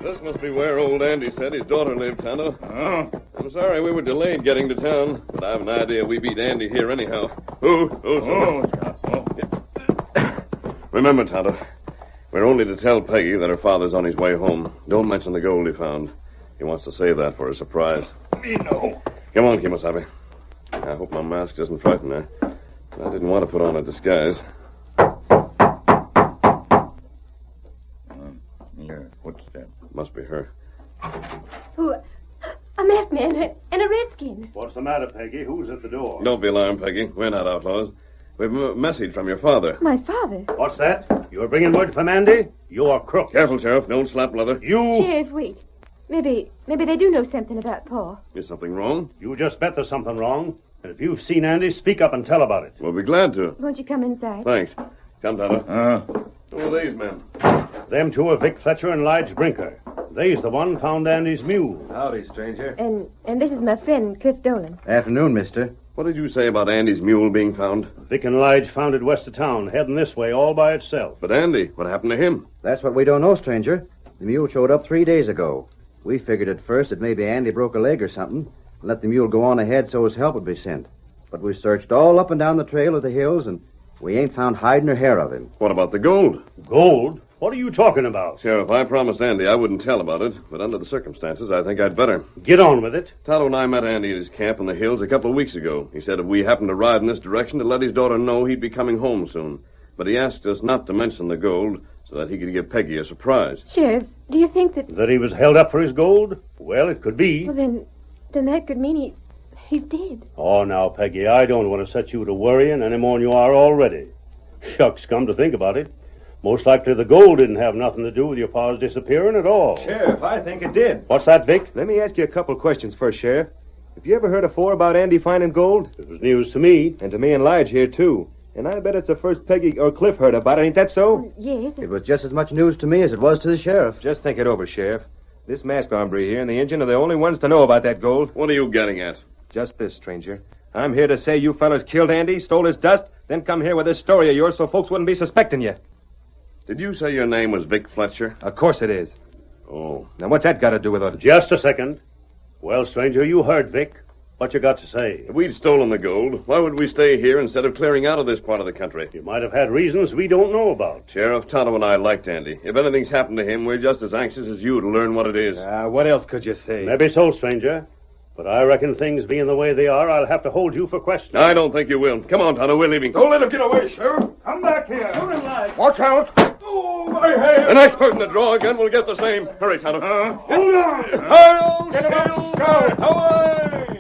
This must be where old Andy said his daughter lived, Tonto. Oh. I'm sorry we were delayed getting to town, but I have an idea we beat Andy here anyhow. Remember, Tonto, we're only to tell Peggy that her father's on his way home. Don't mention the gold he found. He wants to save that for a surprise. Me no. Come on, Kimosabe. I hope my mask doesn't frighten her. I didn't want to put on a disguise. Here, what's that? Must be her. Who? A masked man and a redskin. What's the matter, Peggy? Who's at the door? Don't be alarmed, Peggy. We're not outlaws. We've a message from your father. My father? What's that? You're bringing word from Andy? You're crook. Careful, Sheriff. Don't slap leather. You... Sheriff, wait. Maybe they do know something about Paul. Is something wrong? You just bet there's something wrong. And if you've seen Andy, speak up and tell about it. We'll be glad to. Won't you come inside? Thanks. Come, Tonto. Who are these men? Them two are Vic Fletcher and Lige Brinker. They's the one found Andy's mule. Howdy, stranger. And this is my friend, Cliff Dolan. Afternoon, mister. What did you say about Andy's mule being found? Vic and Lige found it west of town, heading this way all by itself. But Andy, what happened to him? That's what we don't know, stranger. The mule showed up 3 days ago. We figured at first that maybe Andy broke a leg or something and let the mule go on ahead so his help would be sent. But we searched all up and down the trail of the hills, and we ain't found hide nor hair of him. What about the gold? Gold? What are you talking about? Sheriff, I promised Andy I wouldn't tell about it, but under the circumstances, I think I'd better. Get on with it. Tonto and I met Andy at his camp in the hills a couple of weeks ago. He said if we happened to ride in this direction to let his daughter know he'd be coming home soon. But he asked us not to mention the gold so that he could give Peggy a surprise. Sheriff, do you think that... That he was held up for his gold? Well, it could be. Well, then that could mean he's dead. Oh, now, Peggy, I don't want to set you to worrying any more than you are already. Shucks, come to think about it. Most likely the gold didn't have nothing to do with your pa's disappearing at all. Sheriff, I think it did. What's that, Vic? Let me ask you a couple questions first, Sheriff. Have you ever heard afore about Andy finding gold? It was news to me. And to me and Lige here, too. And I bet it's the first Peggy or Cliff heard about it. Ain't that so? Yes. It was just as much news to me as it was to the sheriff. Just think it over, Sheriff. This masked hombre here and the Injun are the only ones to know about that gold. What are you getting at? Just this, stranger. I'm here to say you fellas killed Andy, stole his dust, then come here with this story of yours so folks wouldn't be suspecting you. Did you say your name was Vic Fletcher? Of course it is. Oh. Now, what's that got to do with it? Just a second. Well, stranger, you heard Vic. What you got to say? If we'd stolen the gold, why would we stay here instead of clearing out of this part of the country? You might have had reasons we don't know about. Sheriff, Tonto and I liked Andy. If anything's happened to him, we're just as anxious as you to learn what it is. What else could you say? Maybe so, stranger. But I reckon things being the way they are, I'll have to hold you for questioning. I don't think you will. Come on, Tonto, we're leaving. Don't let him get away, Sheriff. Come back here. Watch out. Oh, my hand. The next person to draw again will get the same. Hurry, Tonto. Hold on. Hurry on. Get him out.